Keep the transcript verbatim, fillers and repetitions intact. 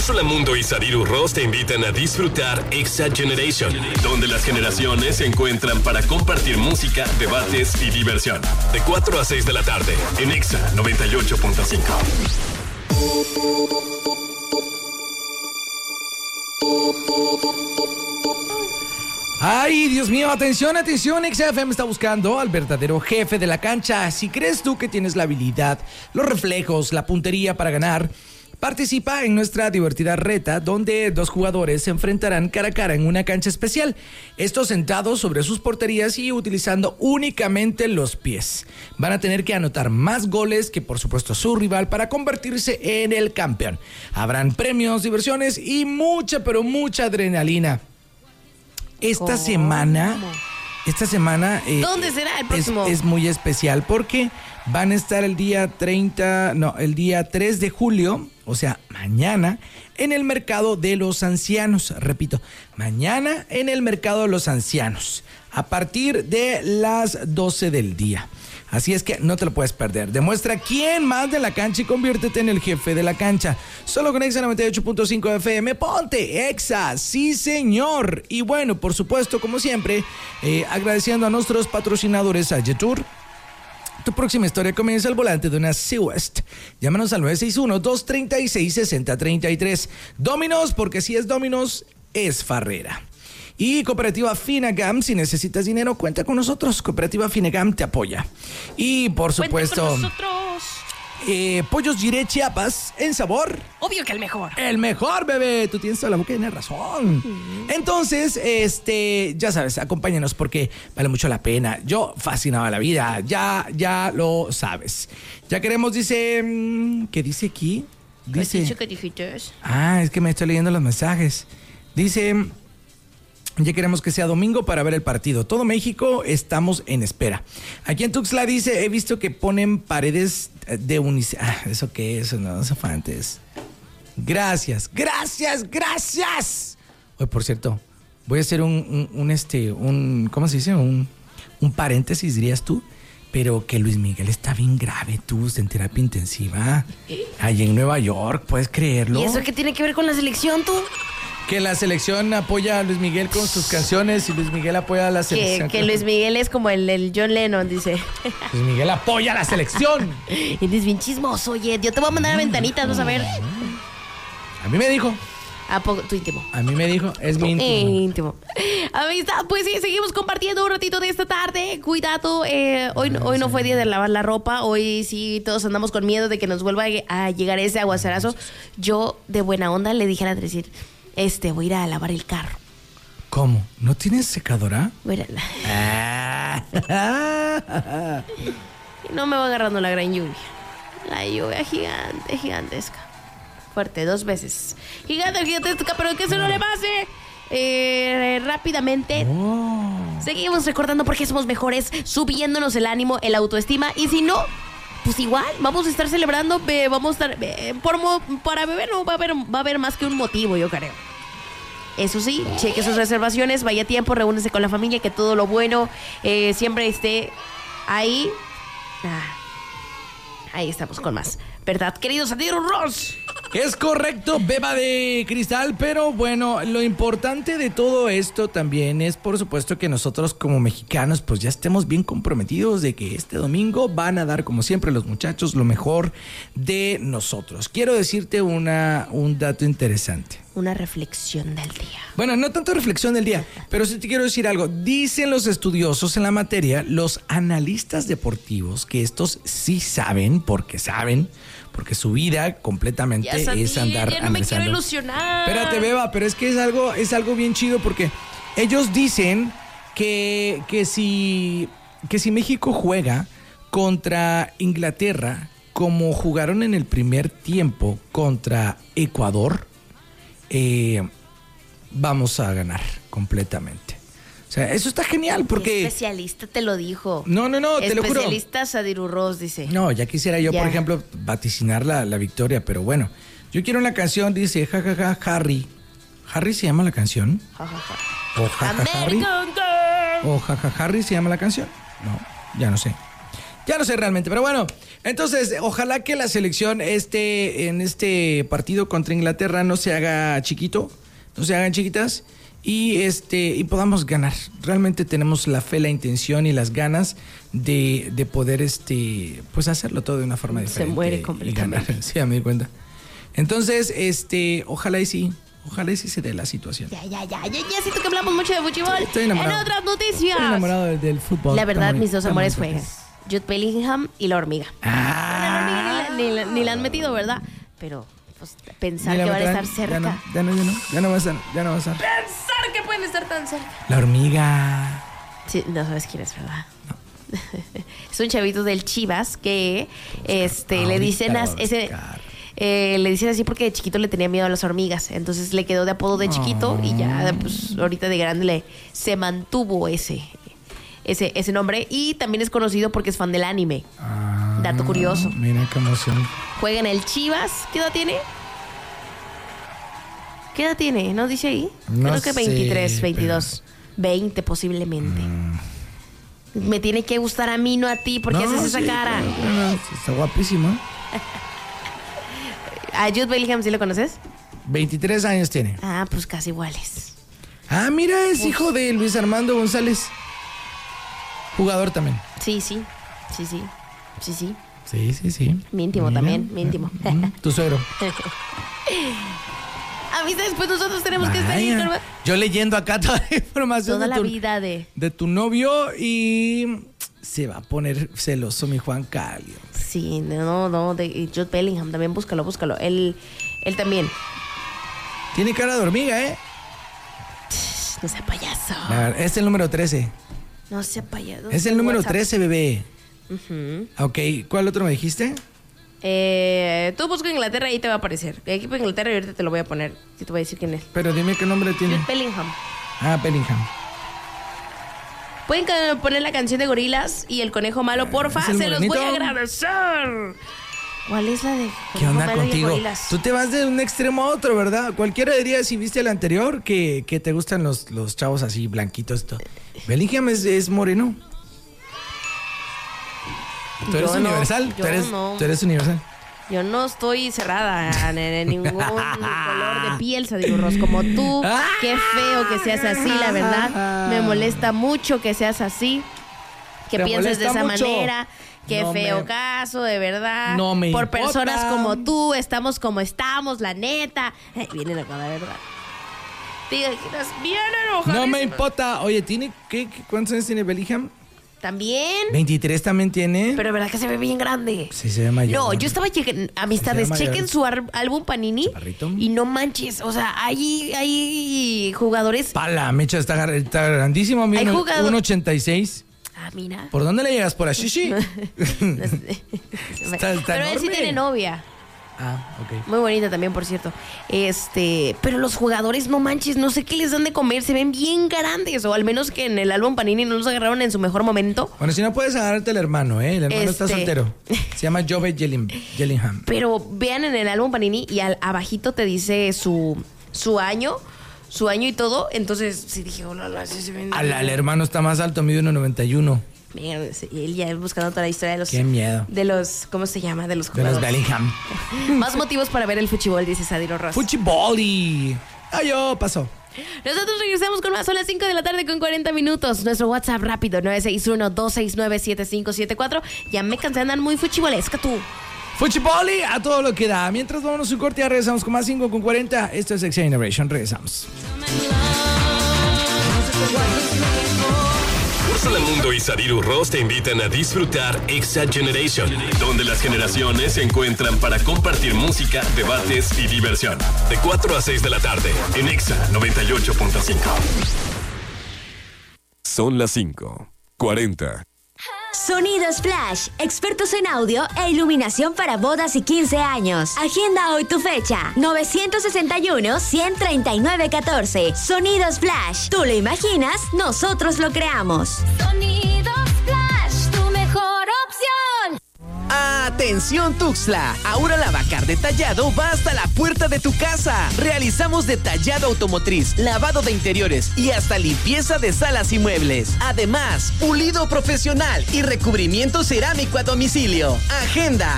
Úrsula Mundo y Sadiru Ross te invitan a disfrutar Exa Generation, donde las generaciones se encuentran para compartir música, debates y diversión. De cuatro a seis de la tarde, en Exa noventa y ocho punto cinco. Ay, Dios mío, atención, atención, Exa F M está buscando al verdadero jefe de la cancha. Si crees tú que tienes la habilidad, los reflejos, la puntería para ganar, participa en nuestra divertida reta donde dos jugadores se enfrentarán cara a cara en una cancha especial. Estos sentados sobre sus porterías y utilizando únicamente los pies. Van a tener que anotar más goles que por supuesto su rival para convertirse en el campeón. Habrán premios, diversiones y mucha, pero mucha adrenalina. Esta ¿Cómo? semana, esta semana eh, ¿Dónde será el próximo? Es, es muy especial porque van a estar el día treinta, no, el día tres de julio, o sea, mañana, en el Mercado de los Ancianos. Repito, mañana en el Mercado de los Ancianos, a partir de las doce del día. Así es que no te lo puedes perder. Demuestra quién manda en la cancha y conviértete en el jefe de la cancha. Solo con Exa noventa y ocho punto cinco F M. Ponte Exa, sí señor. Y bueno, por supuesto, como siempre, eh, agradeciendo a nuestros patrocinadores a Jetour. Tu próxima historia comienza al volante de una Sea-West. Llámanos al nueve seis uno, dos tres seis, seis cero tres tres. Dominos, porque si es Dominos, es Farrera. Y Cooperativa Finagam, si necesitas dinero, cuenta con nosotros. Cooperativa Finagam te apoya. Y por supuesto, Cuenta con nosotros. Eh, Pollos Giré Chiapas, en sabor. Obvio que el mejor. El mejor, bebé. Tú tienes toda la boca y tienes razón. Uh-huh. Entonces, este, ya sabes, acompáñanos porque vale mucho la pena. Yo fascinaba la vida, ya, ya lo sabes. Ya queremos, dice, ¿qué dice aquí? Dice. ¿Qué dijiste? Ah, es que me estoy leyendo los mensajes. Dice. Ya queremos que sea domingo para ver el partido. Todo México estamos en espera. Aquí en Tuxtla dice, he visto que ponen paredes de unicel. Ah, ¿eso qué es? No, eso fue antes. Gracias, gracias, gracias. Oye, por cierto, voy a hacer un, un, un este, un, ¿cómo se dice? Un, un paréntesis, dirías tú. Pero que Luis Miguel está bien grave, tú, en terapia intensiva. Allí en Nueva York, ¿puedes creerlo? ¿Y eso qué tiene que ver con la selección, tú? Que la selección apoya a Luis Miguel con sus canciones y Luis Miguel apoya a la selección. Que, que Luis Miguel es como el, el John Lennon, dice. Luis Miguel apoya a la selección. Eres bien chismoso, oye. Yo te voy a mandar a ventanitas, vas a ver. A mí me dijo. ¿A poco? Tu íntimo. A mí me dijo, es mi íntimo. íntimo. Amistad, pues sí, seguimos compartiendo un ratito de esta tarde. Cuidado, eh, hoy, no, hoy no fue día de lavar la ropa. Hoy sí todos andamos con miedo de que nos vuelva a llegar ese aguacerazo. Yo, de buena onda, le dije a la decir... Este, voy a ir a lavar el carro. ¿Cómo? ¿No tienes secadora? Voy a la... Y no me va agarrando la gran lluvia. La lluvia gigante, gigantesca. Fuerte, dos veces. Gigante, gigantesca, pero que eso no le pase. Eh, rápidamente. Oh. Seguimos recordando por qué somos mejores, subiéndonos el ánimo, el autoestima. Y si no... Pues igual, vamos a estar celebrando, eh, vamos a estar, eh, por mo, para beber no va a haber, va a haber más que un motivo, yo creo. Eso sí, cheque sus reservaciones, vaya a tiempo, reúnese con la familia, que todo lo bueno eh, siempre esté ahí. Ah, ahí estamos con más. ¿Verdad, querido Sadiru Ross? Es correcto, beba de cristal, pero bueno, lo importante de todo esto también es, por supuesto, que nosotros como mexicanos pues ya estemos bien comprometidos de que este domingo van a dar, como siempre, los muchachos lo mejor de nosotros. Quiero decirte una, un dato interesante. Una reflexión del día. Bueno, no tanto reflexión del día, pero sí te quiero decir algo. Dicen los estudiosos en la materia, los analistas deportivos, que estos sí saben, porque saben, porque su vida completamente ya sabía, es andar ya no me quiero ilusionar. Espérate, beba, pero es que es algo, es algo bien chido porque ellos dicen que, que si, que si México juega contra Inglaterra, como jugaron en el primer tiempo contra Ecuador, eh, vamos a ganar completamente. O sea, eso está genial porque... ¿Qué especialista te lo dijo? No, no, no, te lo juro. Especialista Sadiru Ross, dice. No, ya quisiera yo, ya. por ejemplo, vaticinar la, la victoria, pero bueno. Yo quiero una canción, dice, jajaja, ja, ja, Harry. ¿Harry se llama la canción? Ja, ja, ja. ¿O jaja, ja, Harry? ¿O jaja, ja, Harry se llama la canción? No, ya no sé. Ya no sé realmente, pero bueno, entonces ojalá que la selección este, en este partido contra Inglaterra no se haga chiquito, no se hagan chiquitas y este y podamos ganar. Realmente tenemos la fe, la intención y las ganas de, de poder este pues hacerlo todo de una forma diferente. Se muere completamente. Y ganar. Sí, a me di cuenta. Entonces, este, ojalá y sí. Ojalá y sí se dé la situación. Ya, ya, ya. Ya, ya siento que hablamos mucho de fútbol. Estoy enamorado. En otras noticias. Estoy enamorado del, del fútbol. La verdad, muy, mis dos amores muy juegan. Jude Bellingham y la hormiga. Ah. La hormiga ni la, ni, la, ni la han metido, ¿verdad? Pero pues, pensar que van a estar cerca. Ya no, ya no, ya no. Ya no va a estar. Ya no va a estar. Pensar que pueden estar tan cerca. La hormiga. Sí, no sabes quién es, ¿verdad? No. Es un chavito del Chivas que este Ahorita le dicen a, ese eh, le dicen así porque de chiquito le tenía miedo a las hormigas, entonces le quedó de apodo de chiquito oh. y ya pues ahorita de grande le se mantuvo ese ese ese nombre y también es conocido porque es fan del anime. Ah, dato curioso. Mira qué emoción. Juega en el Chivas. ¿Qué edad tiene? ¿Qué edad tiene? ¿No dice ahí? No Creo que veintitrés, sé, veintidós, pero... veinte posiblemente. Mm. Me tiene que gustar a mí, no a ti. ¿Por qué no, haces esa sí, cara? No, no, está guapísimo. ¿A Jude Bellingham sí lo conoces? veintitrés años tiene. Ah, pues casi iguales. Ah, mira, es Uf. hijo de Luis Armando González. Jugador también. Sí, sí. Sí, sí. Sí, sí. Sí, sí, sí. Mi íntimo mira. También, mi íntimo. Tu suegro. Amistades, pues nosotros tenemos Vaya. que estar ahí, ¿no? Yo leyendo acá toda la información toda de la tu, vida de... de tu novio y se va a poner celoso mi Juan Calio. Sí, no, no, de Jude Bellingham también, búscalo, búscalo. Él, él también. Tiene cara de hormiga, ¿eh? No sea payaso. Ver, es el número trece. No sea payaso. Es el número WhatsApp. trece, bebé. Uh-huh. Ok, ¿cuál otro me dijiste? Eh, tú busca Inglaterra y te va a aparecer. El equipo de Inglaterra y ahorita te lo voy a poner. Y te voy a decir quién es. Pero dime qué nombre tiene. Jude Bellingham. Ah, Bellingham. Pueden poner la canción de Gorilas y el conejo malo, porfa. Se los voy a agradecer. ¿Cuál es la de ¿Qué onda malo contigo? Y Tú te vas de un extremo a otro, ¿verdad? Cualquiera diría, si viste el anterior, que, que te gustan los, los chavos así, blanquitos. Todo. Bellingham es, es moreno. Tú eres yo universal. No, tú, eres, no. tú eres universal. Yo no estoy cerrada en, en ningún color de piel, Sadilurros, como tú. Qué feo que seas así, la verdad. Me molesta mucho que seas así. Que Te pienses de esa mucho. manera. Qué no feo me, caso, de verdad. No me Por importa. personas como tú, estamos como estamos, la neta. Eh, vienen acá, la verdad. Diga que estás bien enojado. No me importa. Oye, ¿tiene qué, qué, ¿cuántos años tiene Bellingham? También. veintitrés también tiene. Pero de verdad que se ve bien grande. Sí, se ve mayor. No, yo estaba chequen, amistades, Se ve chequen mayor. su ar- álbum Panini. Chaparrito. Y no manches, o sea, hay, hay jugadores. Pala, Mecha está, gar- está grandísimo, mira, Hay jugador- uno ochenta y seis. Ah, mira. ¿Por dónde le llegas? ¿Por así, sí? Está- está Pero él sí enorme. tiene novia. Ah, ok. Muy bonita también, por cierto. Este, pero los jugadores, no manches, no sé qué les dan de comer, se ven bien grandes. O al menos que en el álbum Panini no los agarraron en su mejor momento. Bueno, si no puedes agarrarte el hermano, ¿eh? El hermano está Este- soltero. Se llama Jove Bellingham. Pero vean en el álbum Panini y al abajito te dice su, su año, su año y todo. Entonces, sí dije, hola, hola, sí se ven. Al, al hermano está más alto, mide uno noventa y uno. Mira, y él ya buscando toda la historia de los... Qué miedo. De los, ¿cómo se llama? De los De los jugadores. Bellingham. Más motivos para ver el fútbol, dice Sadiro Ross. Fuchiboli. Ay, yo, pasó. Nosotros regresamos con más. Son las cinco de la tarde con cuarenta minutos. Nuestro WhatsApp rápido, nueve seis uno, dos seis nueve, siete cinco siete cuatro. Ya me cansé de andar muy fuchibolesca tú. Fuchiboli a todo lo que da. Mientras vamos a un corte, ya regresamos con más cinco con cuarenta. Esto es X Generation. Regresamos. Úrsula Mundo y Sadiru Ross te invitan a disfrutar Exa Generation, donde las generaciones se encuentran para compartir música, debates y diversión. De cuatro a seis de la tarde, en Exa noventa y ocho punto cinco. Son las cinco cuarenta. Sonidos Flash, expertos en audio e iluminación para bodas y quince años. Agenda hoy tu fecha, nueve seis uno, uno tres nueve uno cuatro. Sonidos Flash, tú lo imaginas, nosotros lo creamos. Sonidos Flash, tu mejor opción. ¡Atención Tuxtla! Ahora Lavacar Detallado va hasta la puerta de tu casa. Realizamos detallado automotriz, lavado de interiores y hasta limpieza de salas y muebles. Además, pulido profesional y recubrimiento cerámico a domicilio. Agenda